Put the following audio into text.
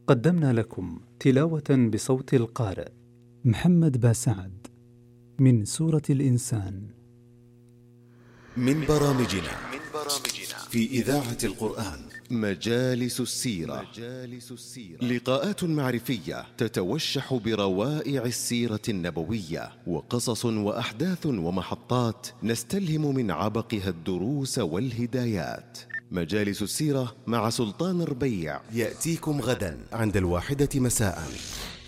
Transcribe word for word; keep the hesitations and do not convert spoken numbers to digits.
قدمنا لكم تلاوة بصوت القارئ محمد باسعد من سورة الإنسان. من برامجنا في إذاعة القرآن مجالس السيرة. لقاءات معرفية تتوشح بروائع السيرة النبوية، وقصص وأحداث ومحطات نستلهم من عبقها الدروس والهدايات. مجالس السيرة مع سلطان ربيع يأتيكم غدا عند الواحدة مساء.